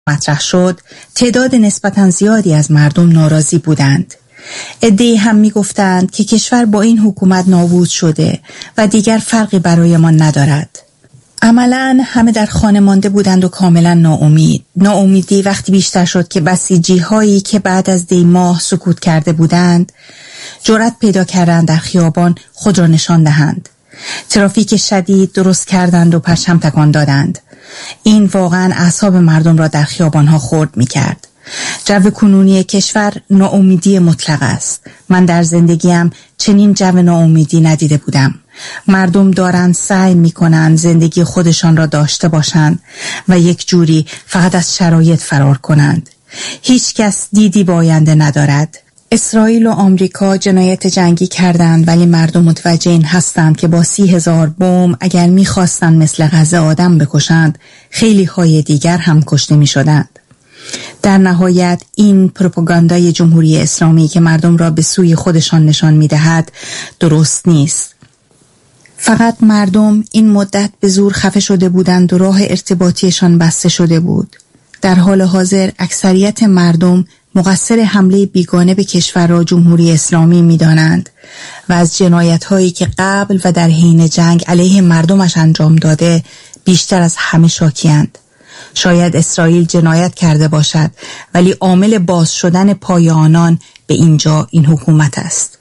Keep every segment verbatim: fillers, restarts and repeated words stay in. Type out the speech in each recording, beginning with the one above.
مطرح شد، تعداد نسبتاً زیادی از مردم ناراضی بودند. عده‌ای هم می گفتند که کشور با این حکومت نابود شده و دیگر فرقی برای ما ندارد. عملاً همه در خانه مانده بودند و کاملاً ناامید. ناامیدی وقتی بیشتر شد که بسیجی هایی که بعد از دی ماه سکوت کرده بودند جرأت پیدا کردند در خیابان خود را نشان دهند. ترافیک شدید درست کردند و پرچم تکان دادند. این واقعاً اعصاب مردم را در خیابانها خرد می کرد. جو کنونی کشور ناامیدی مطلق است. من در زندگیم چنین جو ناامیدی ندیده بودم. مردم دارند سعی می کنند زندگی خودشان را داشته باشند و یک جوری فقط از شرایط فرار کنند. هیچ کس دیدی به آینده ندارد. اسرائیل و آمریکا جنایت جنگی کردند ولی مردم متوجه این هستند که با سی هزار بمب اگر می خواستند مثل غزه آدم بکشند خیلی های دیگر هم کشته می شدند. در نهایت این پروپاگاندای جمهوری اسلامی که مردم را به سوی خودشان نشان می دهد درست نیست. فقط مردم این مدت به زور خفه شده بودند و راه ارتباطیشان بسته شده بود. در حال حاضر اکثریت مردم مقصر حمله بیگانه به کشور را جمهوری اسلامی می دانند و از جنایت هایی که قبل و در حین جنگ علیه مردمش انجام داده بیشتر از همه شاکیند. شاید اسرائیل جنایت کرده باشد ولی عامل باز شدن پای آنان به اینجا این حکومت است.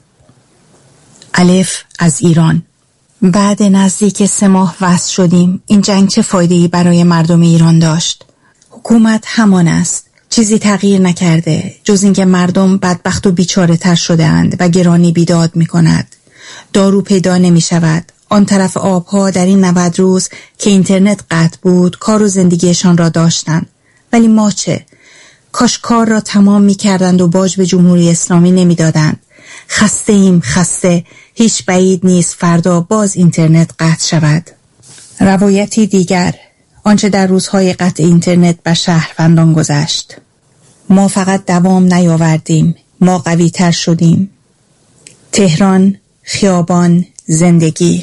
الف از ایران. بعد نزدیک سه ماه وصل شدیم. این جنگ چه فایده‌ای برای مردم ایران داشت؟ حکومت همان است. چیزی تغییر نکرده جز اینکه مردم بدبخت و بیچاره تر شده اند و گرانی بیداد می کند. دارو پیدا نمی شود. آن طرف آبها در این نود روز که اینترنت قطع بود کار و زندگیشان را داشتند. ولی ما چه؟ کاش کار را تمام می کردند و باج به جمهوری اسلامی نمی دادند. خسته ایم خسته. هیچ بعید نیست فردا باز اینترنت قطع شود. روایتی دیگر، آنچه در روزهای قطع اینترنت بر شهروندان گذشت. ما فقط دوام نیاوردیم، ما قوی تر شدیم. تهران، خیابان، زندگی.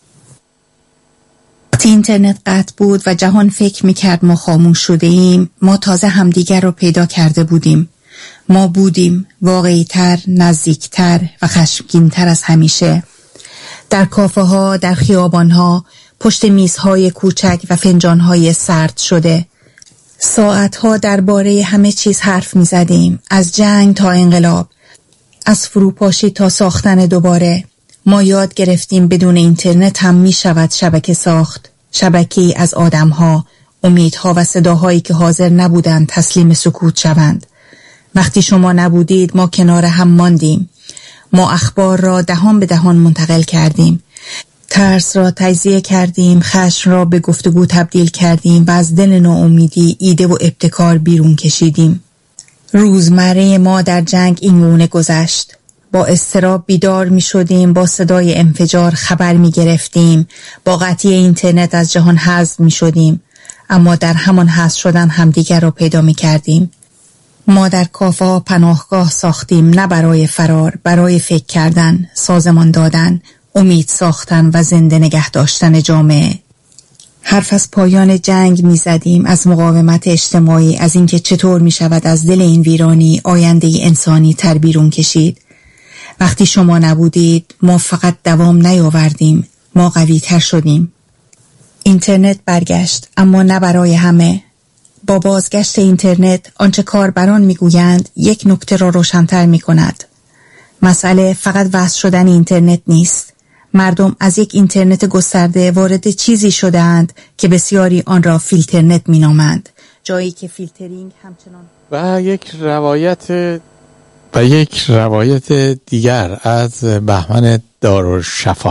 وقتی اینترنت قطع بود و جهان فکر میکرد ما خاموش شده ایم، ما تازه همدیگر رو پیدا کرده بودیم. ما بودیم واقعی تر، نزدیک تر و خشمگین تر از همیشه. در کافه ها، در خیابان ها، پشت میزهای کوچک و فنجانهای سرد شده. ساعتها درباره همه چیز حرف می زدیم. از جنگ تا انقلاب. از فروپاشی تا ساختن دوباره. ما یاد گرفتیم بدون اینترنت هم می شود شبکه ساخت. شبکه‌ای از آدمها، امیدها و صداهایی که حاضر نبودند تسلیم سکوت شوند. وقتی شما نبودید ما کنار هم ماندیم. ما اخبار را دهان به دهان منتقل کردیم. ترس را تجزیه کردیم، خشم را به گفتگو تبدیل کردیم و از دل ناامیدی ایده و ابتکار بیرون کشیدیم. روزمره ما در جنگ این گونه گذشت. با اضطراب بیدار می شدیم، با صدای انفجار خبر می گرفتیم، با قطعی اینترنت از جهان حذف می شدیم، اما در همان حذف شدن همدیگر را پیدا می کردیم. ما در کافه ها پناهگاه ساختیم، نه برای فرار، برای فکر کردن، سازمان دادن، امید ساختن و زنده نگه داشتن جامعه. حرف از پایان جنگ می زدیم، از مقاومت اجتماعی، از اینکه چطور می شود از دل این ویرانی آینده انسانی تر بیرون کشید. وقتی شما نبودید ما فقط دوام نیاوردیم، ما قوی تر شدیم. اینترنت برگشت، اما نه برای همه. با بازگشت اینترنت آنچه کاربران میگویند یک نکته را روشن‌تر می‌کند. مسئله فقط وصل شدن اینترنت نیست. مردم از یک اینترنت گسترده وارد چیزی شده‌اند که بسیاری آن را فیلترنت می‌نامند، جایی که فیلترینگ همچنان و یک روایت و یک روایت دیگر از بهمن دارالشفا.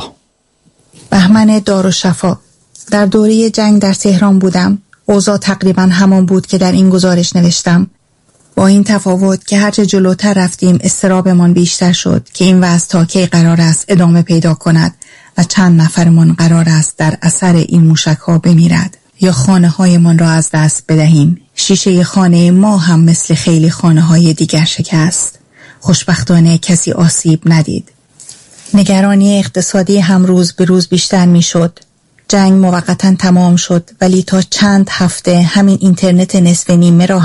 بهمن دارالشفا. در دوره جنگ در تهران بودم. اوضاع تقریبا همان بود که در این گزارش نوشتم، با این تفاوت که هرچه جلوتر رفتیم اضطرابمان بیشتر شد که این وضع تا کی قرار است ادامه پیدا کند و چند نفرمان قرار است در اثر این موشک‌ها بمیرد یا خانه هایمان را از دست بدهیم. شیشه خانه ما هم مثل خیلی خانه های دیگر شکست. خوشبختانه کسی آسیب ندید. نگرانی اقتصادی هم روز به روز بیشتر می شد. جنگ موقتا تمام شد ولی تا چند هفته همین اینترنت نصف نیمه را